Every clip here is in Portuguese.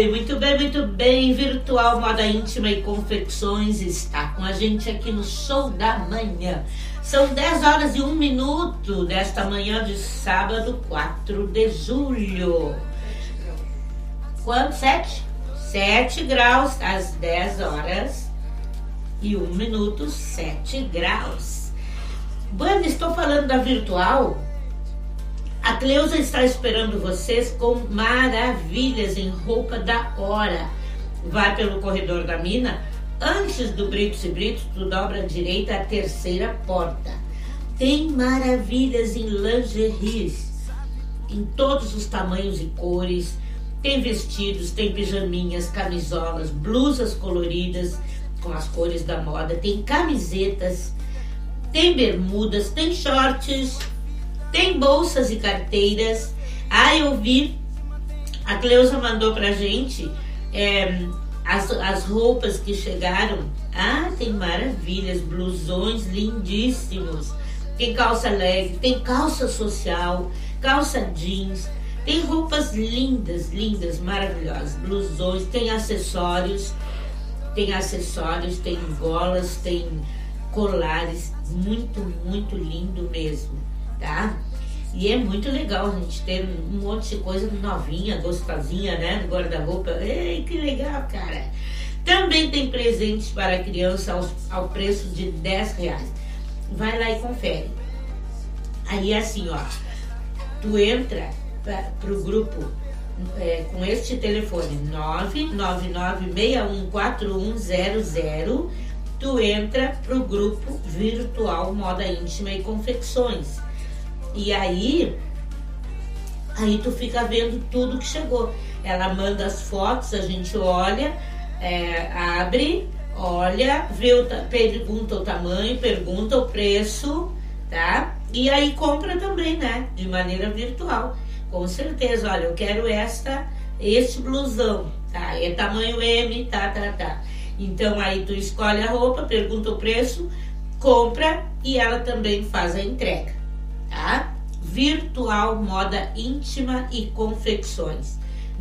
Muito bem. Virtual Moda Íntima e Confecções está com a gente aqui no Show da Manhã. São 10 horas e 1 minuto desta manhã de sábado, 4 de julho. Quanto? 7? 7 graus às 10 horas e 1 minuto, 7 graus. Bueno, estou falando da Virtual. A Cleusa está esperando vocês com maravilhas em roupa da hora. Vai pelo corredor da mina, antes do Britos e Britos, tu dobra à direita a terceira porta. Tem maravilhas em lingeries, em todos os tamanhos e cores. Tem vestidos, tem pijaminhas, camisolas, blusas coloridas com as cores da moda. Tem camisetas, tem bermudas, tem shorts, tem bolsas e carteiras. Eu vi, a Cleusa mandou pra gente as roupas que chegaram. Tem maravilhas, blusões lindíssimos. Tem calça leg, tem calça social, calça jeans. Tem roupas lindas, maravilhosas. Blusões, tem acessórios, tem golas, tem colares. Muito lindo mesmo, tá? E é muito legal a gente ter um monte de coisa novinha, gostosinha, né? No guarda-roupa. Ei, que legal, cara! Também tem presentes para a criança ao preço de R$10. Vai lá e confere. Aí assim, ó, tu entra pro grupo com este telefone 999614100. Tu entra pro grupo Virtual Moda Íntima e Confecções. E aí tu fica vendo tudo que chegou. Ela manda as fotos, a gente olha, abre, olha, pergunta o tamanho, pergunta o preço, tá? E aí compra também, né? De maneira virtual. Com certeza, olha, eu quero este blusão, tá? É tamanho M, tá. Então aí tu escolhe a roupa, pergunta o preço, compra e ela também faz a entrega, tá? Virtual Moda Íntima e Confecções.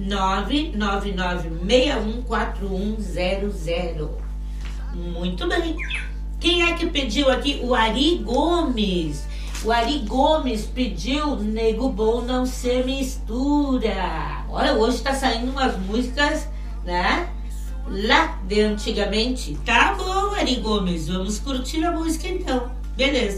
999614100. Muito bem. Quem é que pediu aqui? O Ari Gomes. O Ari Gomes pediu Nego Bom Não Se Mistura. Olha, hoje tá saindo umas músicas, né? Lá de antigamente. Tá bom, Ari Gomes. Vamos curtir a música então. Beleza.